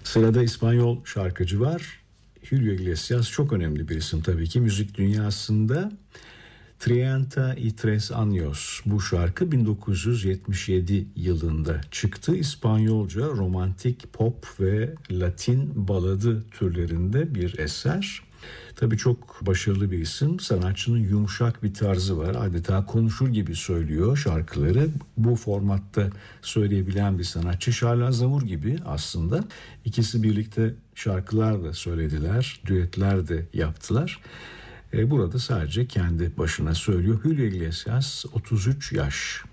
Sırada İspanyol şarkıcı var. Julio Iglesias çok önemli bir isim tabii ki müzik dünyasında. 33 Años, bu şarkı 1977 yılında çıktı. İspanyolca romantik pop ve Latin baladı türlerinde bir eser. Tabii çok başarılı bir isim. Sanatçının yumuşak bir tarzı var. Adeta konuşur gibi söylüyor şarkıları. Bu formatta söyleyebilen bir sanatçı. Charles Aznavour gibi aslında. İkisi birlikte şarkılar da söylediler, düetler de yaptılar. Burada sadece kendi başına söylüyor. Julio Iglesias 33 yaş.